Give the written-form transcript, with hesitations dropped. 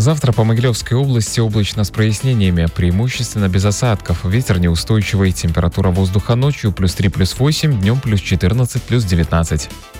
Завтра по Могилевской области облачно с прояснениями, преимущественно без осадков. Ветер неустойчивый, температура воздуха ночью +3, +8, днем +14, +19.